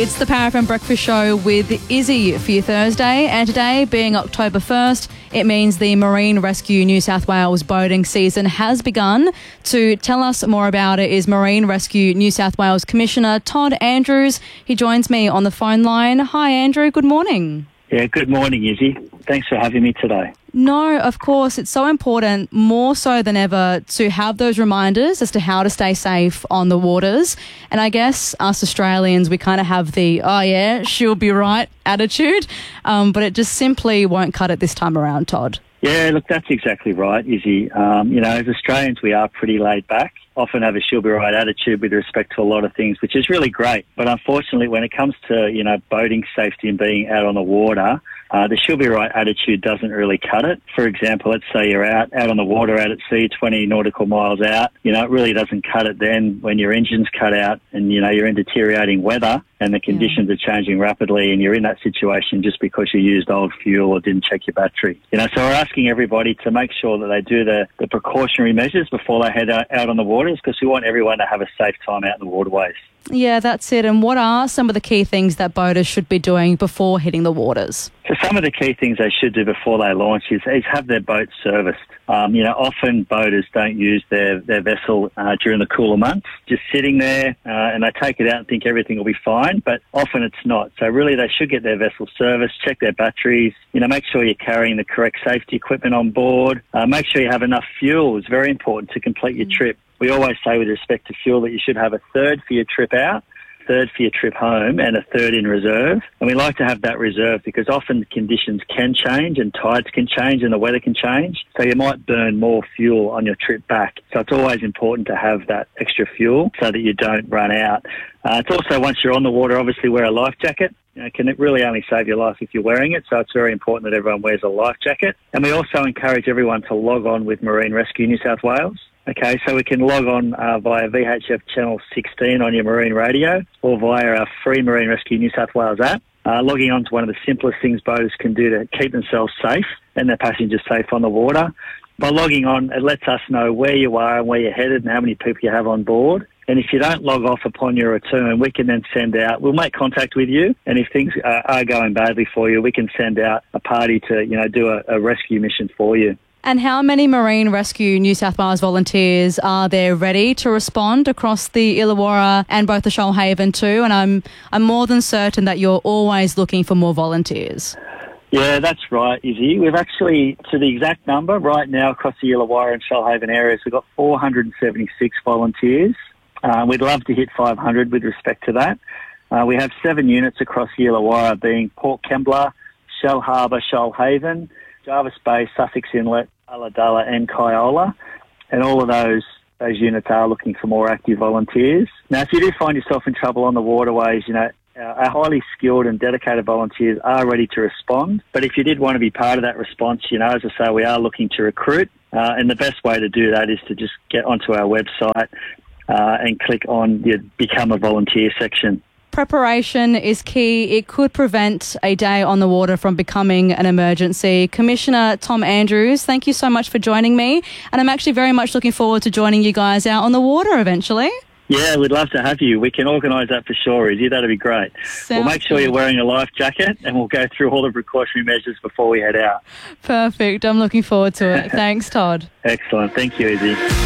It's the Power FM Breakfast Show with Izzy for your Thursday, and today being October 1st, it means the Marine Rescue New South Wales boating season has begun. To tell us more about it is Marine Rescue New South Wales Commissioner Todd Andrews. He joins me on the phone line. Hi Andrew, good morning. Yeah, good morning Izzy. Thanks for having me today. No, of course, it's so important, more so than ever, to have those reminders as to how to stay safe on the waters. And I guess us Australians, we kind of have the, oh yeah, she'll be right attitude, but it just simply won't cut it this time around, Todd. Yeah, look, that's exactly right, Izzy. As Australians, we are pretty laid back, often have a she'll be right attitude with respect to a lot of things, which is really great. But unfortunately, when it comes to, boating safety and being out on the water, the she'll be right attitude doesn't really cut it. For example, let's say you're out on the water, out at sea, 20 nautical miles out. It really doesn't cut it then when your engine's cut out and, you're in deteriorating weather and the conditions are changing rapidly and you're in that situation just because you used old fuel or didn't check your battery. So we're asking everybody to make sure that they do the precautionary measures before they head out on the waters, because we want everyone to have a safe time out in the waterways. Yeah, that's it. And what are some of the key things that boaters should be doing before hitting the waters? So some of the key things they should do before they launch is have their boat serviced. Often boaters don't use their vessel during the cooler months, just sitting there and they take it out and think everything will be fine, but often it's not. So really they should get their vessel serviced, check their batteries, make sure you're carrying the correct safety equipment on board, make sure you have enough fuel. It's very important to complete your trip. We always say with respect to fuel that you should have a third for your trip out, third for your trip home, and a third in reserve. And we like to have that reserve because often conditions can change and tides can change and the weather can change. So you might burn more fuel on your trip back. So it's always important to have that extra fuel so that you don't run out. It's also, once you're on the water, obviously wear a life jacket. Can it really only save your life if you're wearing it? So it's very important that everyone wears a life jacket. And we also encourage everyone to log on with Marine Rescue New South Wales. Okay, so we can log on via VHF channel 16 on your marine radio or via our free Marine Rescue New South Wales app. Logging on to one of the simplest things boaters can do to keep themselves safe and their passengers safe on the water. By logging on, it lets us know where you are and where you're headed and how many people you have on board. And if you don't log off upon your return, we can then we'll make contact with you. And if things are going badly for you, we can send out a party to, do a rescue mission for you. And how many Marine Rescue New South Wales volunteers are there ready to respond across the Illawarra and both the Shoalhaven too? And I'm more than certain that you're always looking for more volunteers. Yeah, that's right, Izzy. We've actually, to the exact number, right now across the Illawarra and Shoalhaven areas, we've got 476 volunteers. We'd love to hit 500 with respect to that. We have 7 units across the Illawarra, being Port Kembla, Shell Harbour, Shoalhaven, Jarvis Bay, Sussex Inlet, Ulladulla and Kyola, and all of those units are looking for more active volunteers. Now, if you do find yourself in trouble on the waterways, our highly skilled and dedicated volunteers are ready to respond. But if you did want to be part of that response, as I say, we are looking to recruit, and the best way to do that is to just get onto our website and click on the Become a Volunteer section. Preparation is key. It could prevent a day on the water from becoming an emergency. Commissioner Tom Andrews, thank you so much for joining me. And I'm actually very much looking forward to joining you guys out on the water eventually. Yeah, we'd love to have you. We can organise that for sure, Izzy. That'd be great. We'll make sure you're wearing a life jacket and we'll go through all the precautionary measures before we head out. Perfect. I'm looking forward to it. Thanks, Todd. Excellent. Thank you, Izzy.